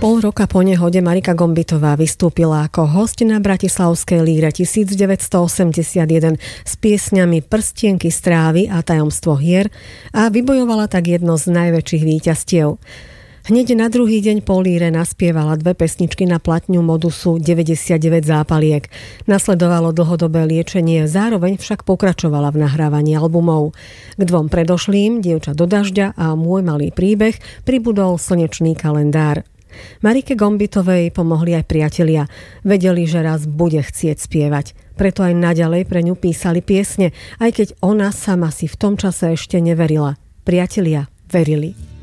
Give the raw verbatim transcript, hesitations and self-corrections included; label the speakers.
Speaker 1: Pol roka po nehode Marika Gombitová vystúpila ako hosť na Bratislavskej líre devätnásťstoosemdesiatjeden s piesňami Prstienky z trávy a Tajomstvo hier a vybojovala tak jedno z najväčších víťazstiev. Hneď na druhý deň po líre naspievala dve pesničky na platňu Modusu deväťdesiatdeväť zápaliek. Nasledovalo dlhodobé liečenie, zároveň však pokračovala v nahrávaní albumov. K dvom predošlým, Dievča do dažďa a Môj malý príbeh, pribudol Slnečný kalendár. Marike Gombitovej pomohli aj priatelia. Vedeli, že raz bude chcieť spievať. Preto aj naďalej pre ňu písali piesne, aj keď ona sama si v tom čase ešte neverila. Priatelia verili.